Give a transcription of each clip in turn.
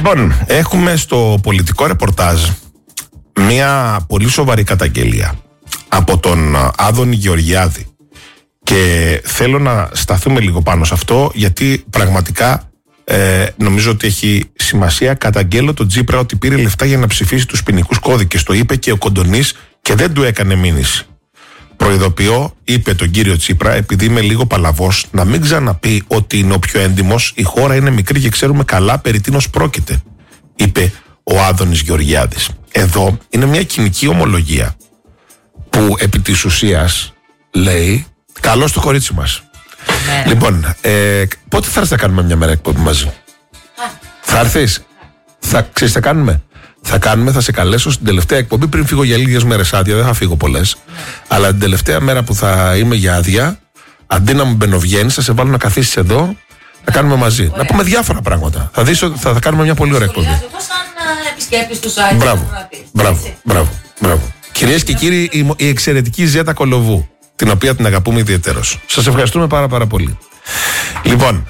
Λοιπόν, έχουμε στο πολιτικό ρεπορτάζ μια πολύ σοβαρή καταγγελία από τον Άδωνη Γεωργιάδη και θέλω να σταθούμε λίγο πάνω σε αυτό, γιατί πραγματικά νομίζω ότι έχει σημασία. Καταγγέλλω τον Τσίπρα ότι πήρε λεφτά για να ψηφίσει τους ποινικούς κώδικες. Το είπε και ο Κοντονής και δεν του έκανε μήνυση. Προειδοποιώ, είπε τον κύριο Τσίπρα, επειδή είμαι λίγο παλαβός, να μην ξαναπεί ότι είναι ο πιο έντιμος. Η χώρα είναι μικρή και ξέρουμε καλά περί τίνος πρόκειται, είπε ο Άδωνης Γεωργιάδης. Εδώ είναι μια κοινική ομολογία που επί της ουσίας λέει καλό στο κορίτσι μας. Ναι. Λοιπόν, πότε θα έρθεις να κάνουμε μια μέρα εκπομπή μαζί? Θα έρθεις? Ξέρεις τι θα κάνουμε? Θα σε καλέσω στην τελευταία εκπομπή πριν φύγω για λίγες μέρες άδεια. Δεν θα φύγω πολλές. Αλλά την τελευταία μέρα που θα είμαι για άδεια, αντί να μου μπαινοβγαίνεις, θα σε βάλω να καθίσεις εδώ, να κάνουμε μαζί. Ωραία. Να πούμε διάφορα πράγματα. Θα δεις ότι θα κάνουμε μια πολύ ωραία εκπομπή. Εγώ σαν επισκέπτης του site. Μπράβο. Κυρίες και κύριοι, η εξαιρετική Ζέτα Κολοβού, την οποία την αγαπούμε ιδιαιτέρως. Σας ευχαριστούμε πάρα πολύ. Λοιπόν,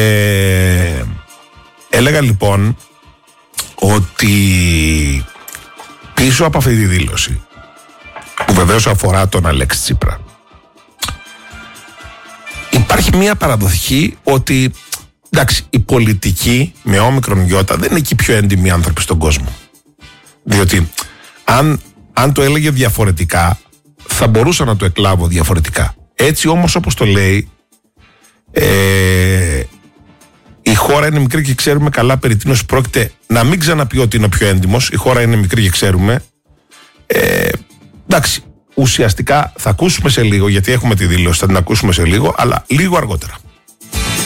έλεγα λοιπόν ότι πίσω από αυτή τη δήλωση, που βεβαίως αφορά τον Αλέξη Τσίπρα, υπάρχει μια παραδοχή ότι εντάξει, η πολιτική με όμικρον γιώτα δεν είναι και οι πιο έντιμοι άνθρωποι στον κόσμο. Διότι αν το έλεγε διαφορετικά, θα μπορούσα να το εκλάβω διαφορετικά. Έτσι όμως, όπως το λέει, η χώρα είναι μικρή και ξέρουμε καλά περί τίνος πρόκειται. Να μην ξαναπεί ότι είναι ο πιο έντιμος. Η χώρα είναι μικρή και ξέρουμε. Εντάξει, ουσιαστικά θα ακούσουμε σε λίγο, γιατί έχουμε τη δήλωση, θα την ακούσουμε σε λίγο, αλλά λίγο αργότερα.